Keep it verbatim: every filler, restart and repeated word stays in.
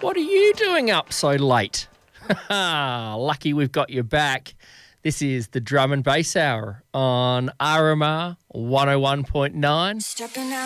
What are you doing up so late? Lucky we've got you back. This is the Drum and Bass Hour on R M R one oh one point nine.